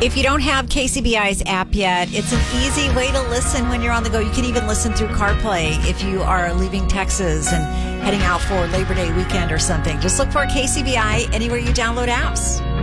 If you don't have KCBI's app yet, it's an easy way to listen when you're on the go. You can even listen through CarPlay if you are leaving Texas and heading out for Labor Day weekend or something. Just look for KCBI anywhere you download apps.